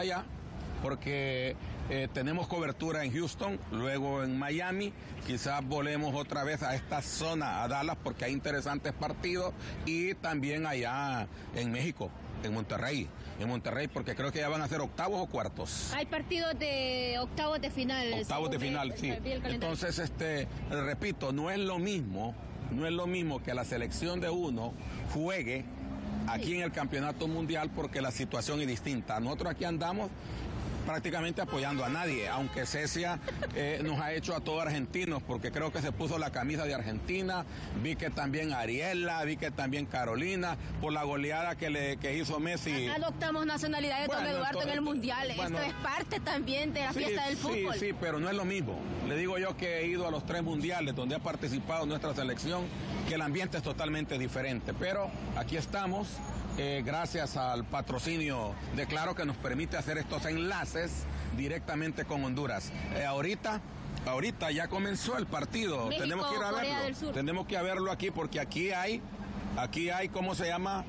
hasta allá, porque tenemos cobertura en Houston, luego en Miami, quizás volemos otra vez a esta zona, a Dallas, porque hay interesantes partidos, y también allá en México, en Monterrey, porque creo que ya van a ser octavos o cuartos. Hay partidos de octavos de final. Octavos de final, sí. Entonces, repito, no es lo mismo que la selección de uno juegue aquí en el campeonato mundial, porque la situación es distinta. Nosotros aquí andamos prácticamente apoyando a nadie, aunque Cecia nos ha hecho a todos argentinos, porque creo que se puso la camisa de Argentina. Vi que también Ariela, vi que también Carolina, por la goleada que hizo Messi. Adoptamos nacionalidades, don Eduardo, en el mundial. Esto es parte también de la fiesta del fútbol. Sí, pero no es lo mismo. Le digo yo que he ido a los 3 mundiales donde ha participado nuestra selección, que el ambiente es totalmente diferente, pero aquí estamos. Gracias al patrocinio de Claro, que nos permite hacer estos enlaces directamente con Honduras. Ahorita ya comenzó el partido. México, tenemos que ir a Corea verlo. del Sur. Tenemos que ir a verlo aquí, porque aquí hay, ¿cómo se llama?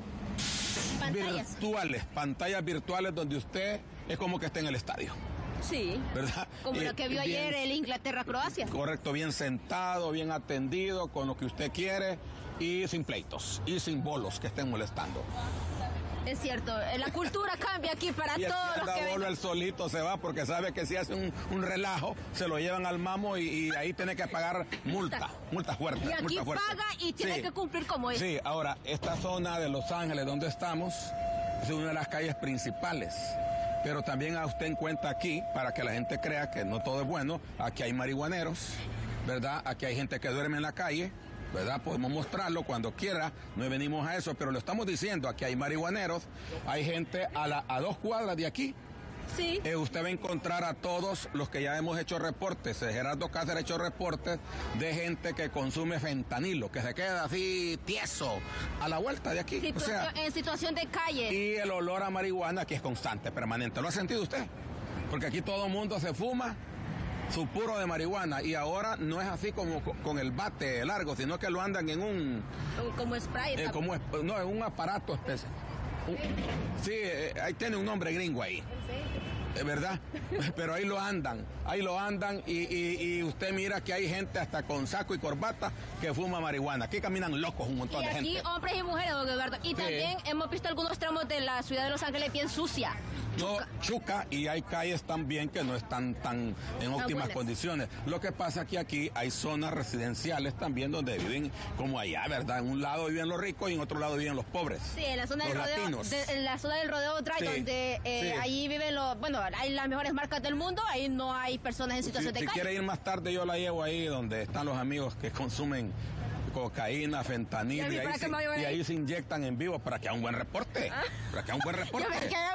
Pantallas virtuales donde usted es como que está en el estadio. Sí, ¿verdad? Como lo que vio ayer el Inglaterra-Croacia. Correcto, bien sentado, bien atendido, con lo que usted quiere, y sin pleitos, y sin bolos que estén molestando. Es cierto, la cultura cambia aquí para y todos los que ven. El solito se va, porque sabe que si hace un relajo, se lo llevan al mamo y ahí tiene que pagar multa fuerte. Y aquí paga y tiene que cumplir como es. Sí, ahora, esta zona de Los Ángeles donde estamos es una de las calles principales. Pero también a usted en cuenta aquí, para que la gente crea que no todo es bueno, aquí hay marihuaneros, ¿verdad? Aquí hay gente que duerme en la calle, ¿verdad? Podemos mostrarlo cuando quiera, no venimos a eso, pero lo estamos diciendo, aquí hay marihuaneros, hay gente a 2 cuadras de aquí. Sí. Usted va a encontrar a todos los que ya hemos hecho reportes. Gerardo Cáceres ha hecho reportes de gente que consume fentanilo, que se queda así tieso a la vuelta de aquí. Sí, en situación de calle. Y el olor a marihuana que es constante, permanente. ¿Lo ha sentido usted? Porque aquí todo el mundo se fuma su puro de marihuana, y ahora no es así como con el bate largo, sino que lo andan en un... Como spray. En un aparato especial. Sí, ahí tiene un nombre gringo ahí. Es verdad, pero ahí lo andan y usted mira que hay gente hasta con saco y corbata que fuma marihuana. Aquí caminan locos un montón de gente. Y aquí hombres y mujeres, don Eduardo. Y también hemos visto algunos tramos de la ciudad de Los Ángeles bien sucia. Chuca, y hay calles también que no están tan en óptimas condiciones. Lo que pasa que aquí hay zonas residenciales también donde viven como allá, ¿verdad? En un lado viven los ricos y en otro lado viven los pobres. Sí, en la zona del rodeo, en la zona del Rodeo Drive, donde allí viven hay las mejores marcas del mundo, ahí no hay personas en situación de calle. Si quiere ir más tarde, yo la llevo ahí donde están los amigos que consumen cocaína, fentanil, y ahí se inyectan en vivo para que haya un buen reporte. Para que haya un buen reporte.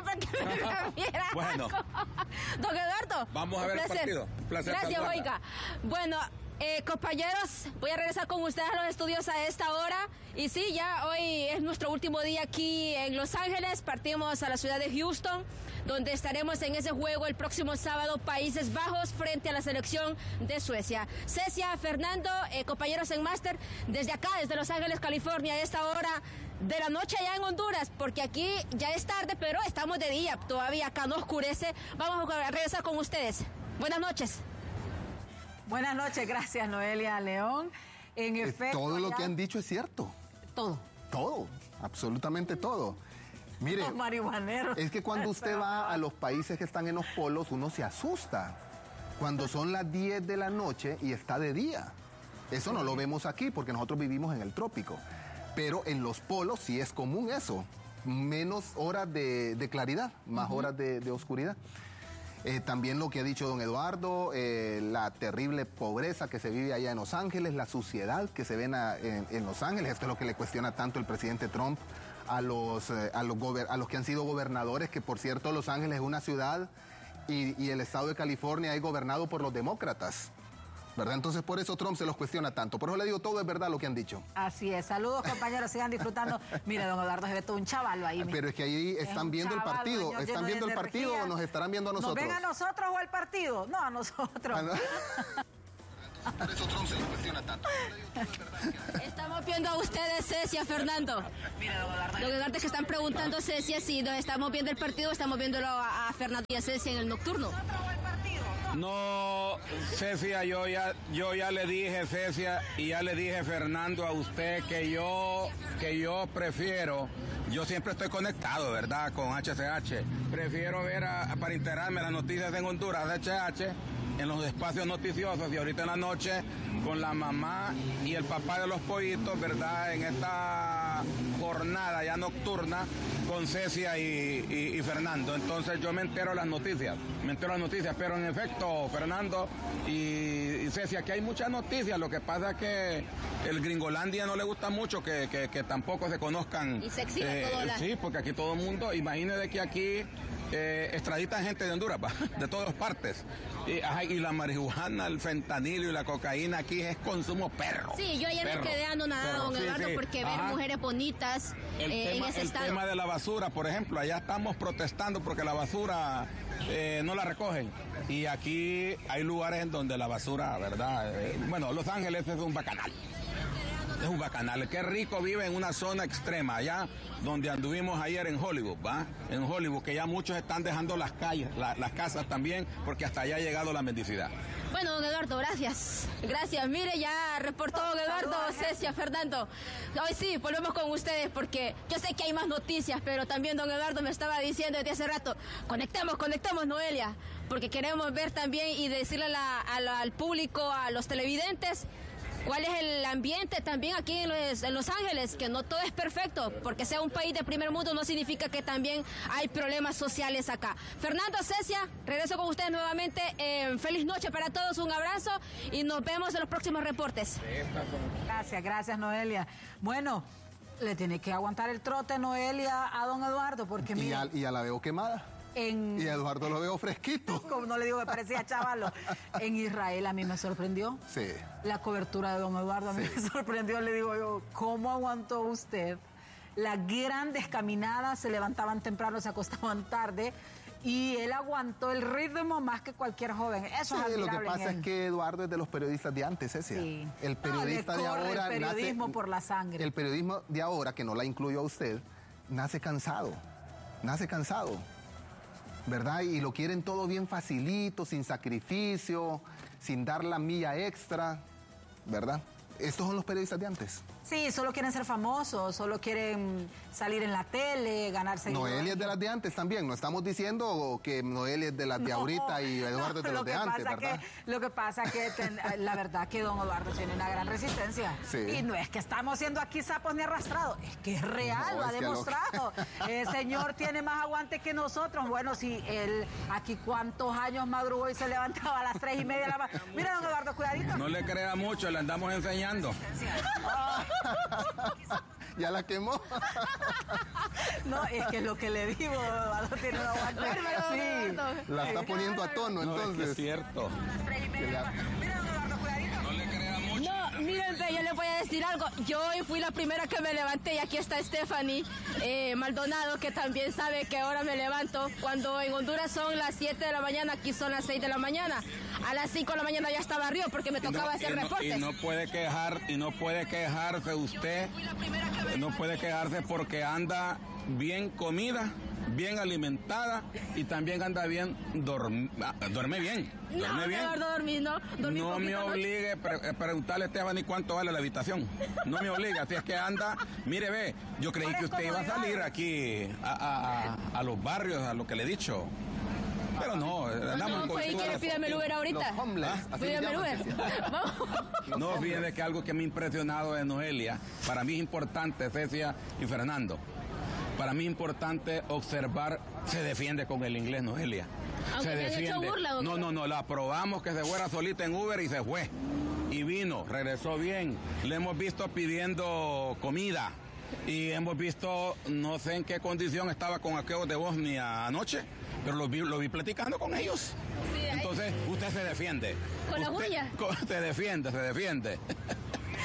Bueno. Don Eduardo. Vamos a ver el partido. Un placer. Gracias, oiga. Bueno, compañeros, voy a regresar con ustedes a los estudios a esta hora. Y sí, ya hoy es nuestro último día aquí en Los Ángeles. Partimos a la ciudad de Houston, donde estaremos en ese juego el próximo sábado, Países Bajos frente a la selección de Suecia. Cecia, Fernando, compañeros en máster, desde acá, desde Los Ángeles, California, a esta hora de la noche allá en Honduras, porque aquí ya es tarde, pero estamos de día, todavía acá no oscurece. Vamos a regresar con ustedes. Buenas noches. Buenas noches, gracias Noelia León. En efecto, todo lo que han dicho es cierto. Todo, absolutamente todo. Mire, los marihuaneros. Es que cuando usted va a los países que están en los polos, uno se asusta. Cuando son las 10 de la noche y está de día. Eso no lo vemos aquí porque nosotros vivimos en el trópico. Pero en los polos sí es común eso. Menos horas de claridad, más horas de oscuridad. También lo que ha dicho don Eduardo, la terrible pobreza que se vive allá en Los Ángeles, la suciedad que se ve en Los Ángeles. Esto es lo que le cuestiona tanto el presidente Trump a los que han sido gobernadores, que por cierto Los Ángeles es una ciudad y el estado de California es gobernado por los demócratas, ¿verdad? Entonces por eso Trump se los cuestiona tanto. Por eso le digo, todo es verdad lo que han dicho. Así es. Saludos, compañeros, sigan disfrutando. Mire, don Eduardo se ve todo un chaval ahí. Pero es que ahí están viendo el partido. ¿Están viendo el partido o nos estarán viendo a nosotros? ¿Nos ven a nosotros o al partido? No, a nosotros. Por eso Trump se lo cuestiona tanto. Estamos viendo a ustedes, Cecia, Fernando. Lo que antes que están preguntando, Cecia, si nos estamos viendo el partido, estamos viéndolo a Fernando y a Cecia en el nocturno. No, Cecia, yo ya le dije, Cecia, y ya le dije, Fernando, a usted que yo prefiero, yo siempre estoy conectado, ¿verdad?, con HCH. Prefiero ver, para enterarme las noticias en Honduras, HCH, en los espacios noticiosos, y ahorita en la noche con la mamá y el papá de los pollitos, ¿verdad?, en esta jornada ya nocturna con Cecia y Fernando. Entonces yo me entero las noticias, pero en efecto, Fernando y Cecia, que hay muchas noticias. Lo que pasa es que el Gringolandia no le gusta mucho que tampoco se conozcan. Y se exhibe todo la... Sí, porque aquí todo el mundo, imagínese que aquí extraditan gente de Honduras, de todas partes. Y la marihuana, el fentanilo y la cocaína aquí es consumo perro. Sí, yo ayer me quedé anonadada, don Eduardo, porque ver mujeres bonitas en ese estado. El tema de la basura, por ejemplo, allá estamos protestando porque la basura no la recogen. Y aquí hay lugares en donde la basura, ¿verdad? Bueno, Los Ángeles es un bacanal. Es un bacanal. Qué rico vive en una zona extrema, allá donde anduvimos ayer en Hollywood, ¿va? En Hollywood, que ya muchos están dejando las calles, las casas también, porque hasta allá ha llegado la mendicidad. Bueno, don Eduardo, gracias. Gracias. Mire, ya reportó don Eduardo, Cecia, Fernando. Hoy sí, volvemos con ustedes, porque yo sé que hay más noticias, pero también don Eduardo me estaba diciendo desde hace rato, conectemos, Noelia, porque queremos ver también y decirle al público, a los televidentes, cuál es el ambiente también aquí en Los Ángeles, que no todo es perfecto, porque sea un país de primer mundo no significa que también hay problemas sociales acá. Fernando, Cecia, regreso con ustedes nuevamente. Feliz noche para todos, un abrazo y nos vemos en los próximos reportes. Gracias, Noelia. Bueno, le tiene que aguantar el trote, Noelia, a don Eduardo, porque mira... Y ya la veo quemada. Y a Eduardo lo veo fresquito. Como no le digo, me parecía chavalo. En Israel a mí me sorprendió. Sí. La cobertura de don Eduardo a mí me sorprendió. Le digo yo, ¿cómo aguantó usted? Las grandes caminadas, se levantaban temprano, se acostaban tarde. Y él aguantó el ritmo más que cualquier joven. Eso es admirable. Lo que pasa es que Eduardo es de los periodistas de antes, Cecia. Sí. El periodista de ahora... el periodismo por la sangre. El periodismo de ahora, que no la incluyo a usted, nace cansado. ¿Verdad? Y lo quieren todo bien facilito, sin sacrificio, sin dar la milla extra, ¿verdad? Estos son los periodistas de antes. Sí, solo quieren ser famosos, solo quieren salir en la tele, ganarse... Noelia es de las de antes también, no estamos diciendo que Noelia es de las de ahorita y Eduardo es de los de antes, ¿verdad? Lo que pasa que la verdad que don Eduardo tiene una gran resistencia. Sí. Y no es que estamos siendo aquí sapos ni arrastrados, es que es real, lo ha demostrado. El señor tiene más aguante que nosotros. Bueno, si él aquí cuántos años madrugó y se levantaba a las 3:30 de la mañana. Mira, don Eduardo, cuidadito. No le crea mucho, le andamos enseñando. Ya la quemó. No, es que lo que le digo, Eduardo tiene un aguante. Sí, la está poniendo a tono, entonces. No, es cierto. No le crea mucho. No, miren, yo les voy a decir algo. Yo hoy fui la primera que me levanté y aquí está Stephanie Maldonado, que también sabe que ahora me levanto. Cuando en Honduras son las 7 de la mañana, aquí son las 6 de la mañana. A las 5 de la mañana ya estaba arriba porque me tocaba hacer reportes. Y no puede quejarse usted. No puede quejarse porque anda bien comida, bien alimentada y también anda bien duerme bien. Duerme bien. No me obligue preguntarle a Stephanie cuánto vale la habitación. No me obliga, así es que anda. Mire, ve, yo creí que usted iba a salir aquí a los barrios, a lo que le he dicho. Pero no, andamos con... ¿Quiere pídame el Uber ahorita? Los homeless. Pídame el Uber. Vamos. No, fíjense que algo que me ha impresionado de Noelia, para mí es importante, Cecia y Fernando. Para mí es importante observar, se defiende con el inglés, Noelia. Aunque se defiende. Hecho burla, no, la probamos que se fuera solita en Uber y se fue. Y vino, regresó bien. Le hemos visto pidiendo comida. Y hemos visto, no sé en qué condición estaba con aquellos de Bosnia anoche, pero lo vi platicando con ellos. Sí, entonces, usted se defiende. ¿Con las uñas? Se defiende.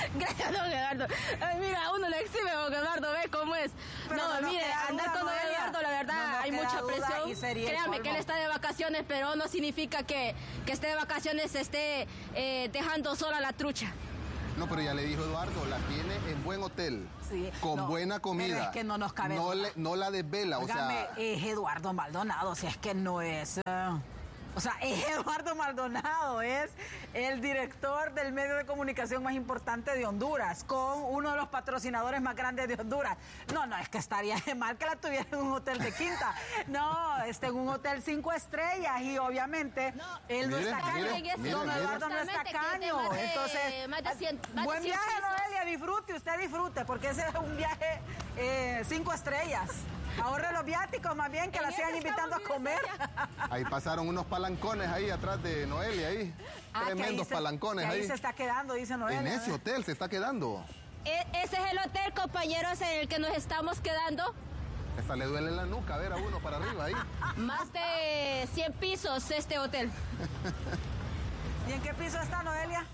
Gracias, don Eduardo. Ay, mira, uno le exhibe, don Eduardo, ve cómo es. Pero no, mire, andar con don Eduardo, la verdad, hay mucha presión. Créame que él está de vacaciones, pero no significa que esté de vacaciones, esté dejando sola la trucha. No, pero ya le dijo Eduardo, la tiene en buen hotel, sí, con buena comida. Pero es que no nos cabe. No la desvela, Óigame, o sea... es Eduardo Maldonado, o sea, es que no es... O sea, es Eduardo Maldonado, es el director del medio de comunicación más importante de Honduras, con uno de los patrocinadores más grandes de Honduras. No, es que estaría de mal que la tuviera en un hotel de quinta. No, en un hotel 5 estrellas y obviamente él no está caño. Don Eduardo no está caño. Entonces, buen viaje, Noelia, usted disfrute, porque ese es un viaje 5 estrellas. Ahorre los viáticos, más bien, que la sigan invitando a comer. Ahí pasaron unos palancones ahí atrás de Noelia, ahí. Tremendos palancones ahí. Ahí se está quedando, dice Noelia. En ese hotel se está quedando. Ese es el hotel, compañeros, en el que nos estamos quedando. Esta le duele la nuca, a ver, a uno para arriba ahí. Más de 100 pisos este hotel. ¿Y en qué piso está, Noelia?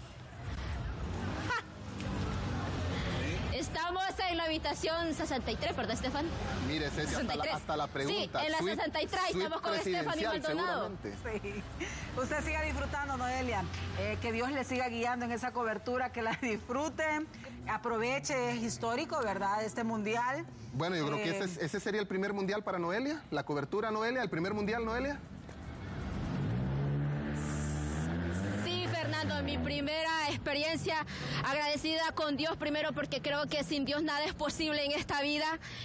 Estamos en la habitación 63, ¿verdad, Estefan? Mire, Ceci, hasta la pregunta. Sí, en la 63 estamos con Estefan y Maldonado. Sí. Usted siga disfrutando, Noelia. Que Dios le siga guiando en esa cobertura, que la disfruten. Aproveche, es histórico, ¿verdad? Este mundial. Bueno, yo creo que ese sería el primer mundial para Noelia. La cobertura, Noelia, el primer mundial, Noelia. Fernando, mi primera experiencia, agradecida con Dios primero porque creo que sin Dios nada es posible en esta vida.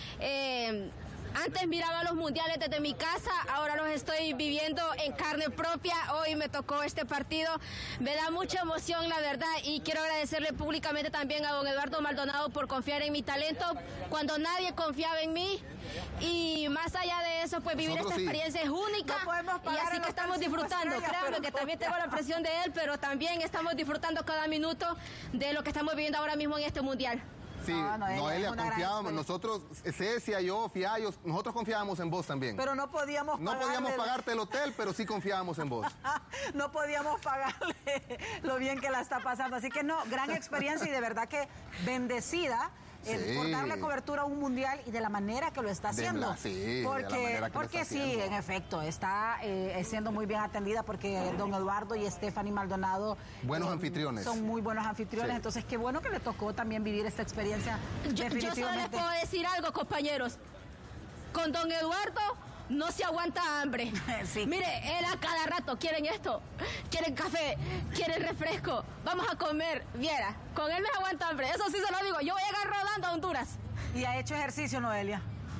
Antes miraba los mundiales desde mi casa, ahora los estoy viviendo en carne propia. Hoy me tocó este partido, me da mucha emoción, la verdad, y quiero agradecerle públicamente también a don Eduardo Maldonado por confiar en mi talento cuando nadie confiaba en mí. Y más allá de eso, pues vivir esta experiencia es única, y así que estamos disfrutando. Créanme que también tengo la presión de él, pero también estamos disfrutando cada minuto de lo que estamos viviendo ahora mismo en este mundial. Sí, Noelia, confiábamos, nosotros, Cecia, yo, Fiallos, nosotros confiábamos en vos también. Pero no podíamos pagarte el hotel, pero sí confiábamos en vos. No podíamos pagarle lo bien que la está pasando. Así que no, gran experiencia y de verdad que bendecida. Por darle cobertura a un mundial y de la manera que lo está haciendo. Porque sí, en efecto, está siendo muy bien atendida porque don Eduardo y Stephanie Maldonado buenos anfitriones. Son muy buenos anfitriones, entonces qué bueno que le tocó también vivir esta experiencia. Yo solo les puedo decir algo, compañeros. Con don Eduardo no se aguanta hambre. Sí. Mire, él a cada rato quieren esto, quieren café, quieren refresco, vamos a comer. Viera, con él me aguanta hambre, eso sí se lo digo. Yo voy a llegar rodando a Honduras. ¿Y ha hecho ejercicio, Noelia?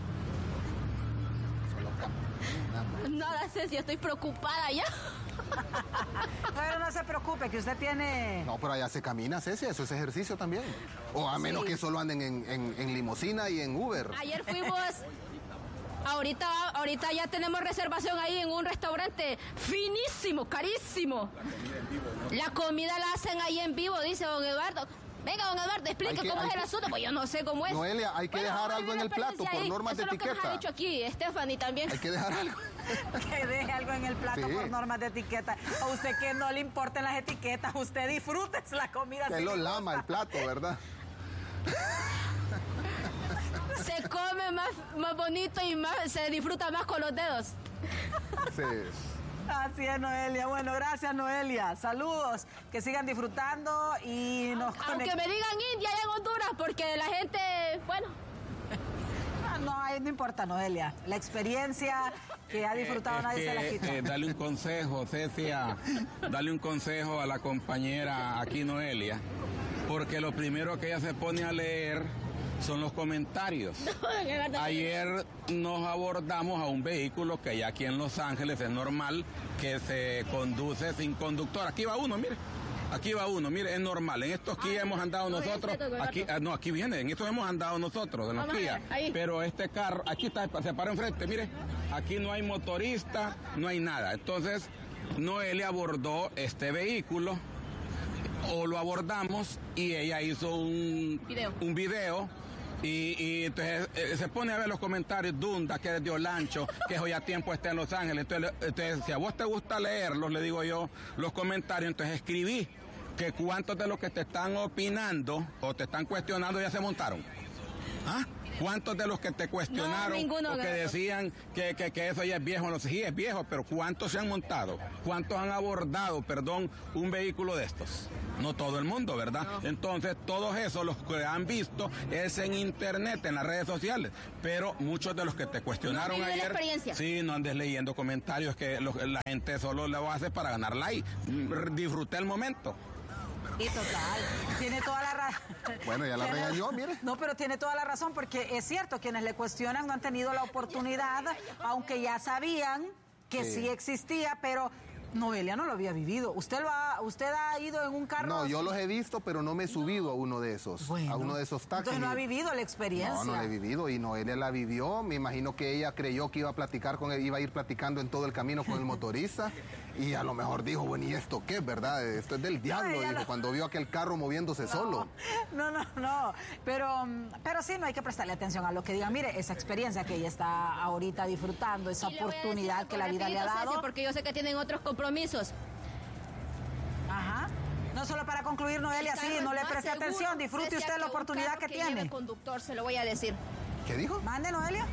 Nada, Ceci, estoy preocupada ya. Pero no se preocupe, que usted tiene... No, pero allá se camina, Ceci, eso es ejercicio también. O a menos que solo anden en limusina y en Uber. Ayer fuimos... Ahorita ya tenemos reservación ahí en un restaurante finísimo, carísimo. La comida la hacen ahí en vivo, dice don Eduardo. Venga, don Eduardo, explique cómo es el asunto, pues yo no sé cómo es. Noelia, hay que dejar algo en el plato por normas de etiqueta. Eso es lo que nos ha dicho aquí, Stephanie también. Hay que dejar algo. Que deje algo en el plato por normas de etiqueta. A usted que no le importen las etiquetas, usted disfrute la comida. Que lo lama el plato, ¿verdad? Se come más bonito y se disfruta más con los dedos. Sí. Así es, Noelia. Bueno, gracias, Noelia. Saludos, que sigan disfrutando y nos conectamos. Aunque me digan India allá en Honduras, porque la gente, bueno... No importa, Noelia. La experiencia que ha disfrutado nadie se la quita. Dale un consejo, Cecia. Dale un consejo a la compañera aquí, Noelia. Porque lo primero que ella se pone a leer son los comentarios. Ayer nos abordamos a un vehículo que ya aquí en Los Ángeles es normal que se conduce sin conductor. Aquí va uno, mire. Aquí va uno, mire, es normal. En estos Kia hemos andado nosotros. Aquí viene, en estos hemos andado nosotros, en los Kia. Pero este carro, aquí está, se para enfrente, mire. Aquí no hay motorista, no hay nada. Entonces, Noelia abordó este vehículo, o lo abordamos, y ella hizo un video. Y entonces se pone a ver los comentarios, Dunda, que es de Olancho, que hoy a tiempo está en Los Ángeles. Entonces, si a vos te gusta leerlos, le digo yo, los comentarios, entonces escribí que cuántos de los que te están opinando o te están cuestionando ya se montaron. ¿Ah? ¿Cuántos de los que te cuestionaron No, ninguno, o que decían que eso ya es viejo? No sé, sí es viejo, pero ¿cuántos se han montado? ¿Cuántos han abordado, un vehículo de estos? No todo el mundo, ¿verdad? No. Entonces, todos esos, los que han visto, es en internet, en las redes sociales. Pero muchos de los que te cuestionaron ayer, la experiencia. Sí, no andes leyendo comentarios que la gente solo lo hace para ganar like. Disfruté el momento. Y total, tiene toda la razón. Bueno, ya la regañó, mire. No, pero tiene toda la razón, porque es cierto, quienes le cuestionan no han tenido la oportunidad, aunque ya sabían que sí existía, pero Noelia no lo había vivido. ¿Usted ha ido en un carro? No, yo los he visto, pero no me he subido a uno de esos, a uno de esos taxis. Entonces no ha vivido la experiencia. No la he vivido, y Noelia la vivió. Me imagino que ella creyó que iba a ir platicando en todo el camino con el motorista, y a lo mejor dijo, bueno, ¿y esto qué, verdad? Esto es del diablo, dijo, cuando vio aquel carro moviéndose solo. No, pero sí, no hay que prestarle atención a lo que digan. Mire, esa experiencia que ella está ahorita disfrutando, esa oportunidad que la vida le ha dado. Porque yo sé que tienen otros compromisos. Ajá. No solo para concluir, Noelia, sí, no le preste atención, disfrute usted la oportunidad que tiene. El conductor, se lo voy a decir. ¿Qué dijo? Mande, Noelia.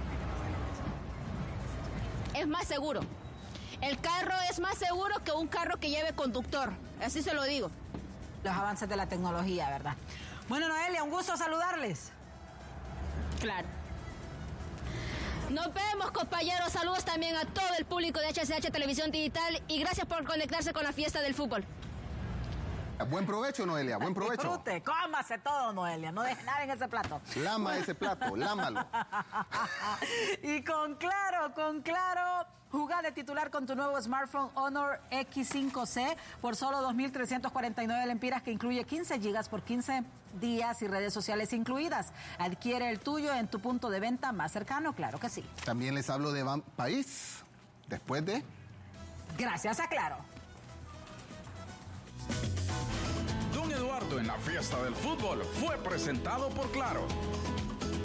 Es más seguro. El carro es más seguro que un carro que lleve conductor. Así se lo digo. Los avances de la tecnología, ¿verdad? Bueno, Noelia, un gusto saludarles. Claro. Nos vemos, compañeros. Saludos también a todo el público de HCH Televisión Digital y gracias por conectarse con la fiesta del fútbol. Buen provecho, Noelia, buen provecho. Disfrute, cómase todo, Noelia, no deje nada en ese plato. Lama ese plato, lámalo. Y con Claro, jugá de titular con tu nuevo smartphone Honor X5C por solo 2.349 lempiras, que incluye 15 gigas por 15 días y redes sociales incluidas. Adquiere el tuyo en tu punto de venta más cercano, claro que sí. También les hablo de País, después de... Gracias a Claro. Don Eduardo en la fiesta del fútbol fue presentado por Claro.